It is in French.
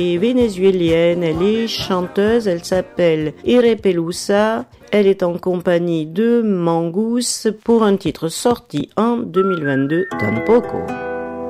est vénézuélienne, elle est chanteuse, elle s'appelle Ire Pelusa. Elle est en compagnie de Mangous pour un titre sorti en 2022, Tampoco.